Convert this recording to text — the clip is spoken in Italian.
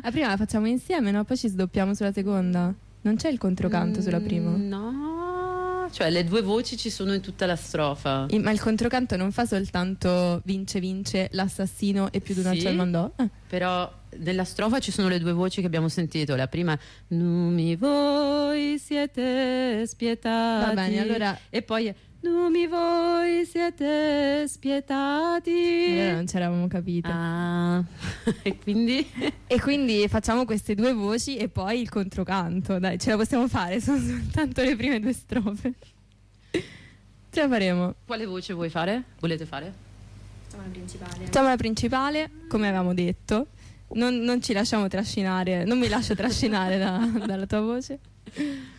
La prima la facciamo insieme, no? Poi ci sdoppiamo sulla seconda. Non c'è il controcanto sulla prima? No, cioè le due voci ci sono in tutta la strofa. Ma il controcanto non fa soltanto vince vince l'assassino e più di una Sì, c'è il mandò? però nella strofa ci sono le due voci che abbiamo sentito. La prima è Numi voi siete spietati. Va bene, allora. E poi è Numi voi siete spietati. Allora non ci eravamo capite. Ah, e quindi? E quindi facciamo queste due voci e poi il controcanto. Dai, ce la possiamo fare, sono soltanto le prime due strofe. Ce la faremo. Quale voce vuoi fare? Volete fare? Facciamo la principale. Facciamo la principale, come avevamo detto. Non ci lasciamo trascinare, non mi lascio trascinare dalla tua voce.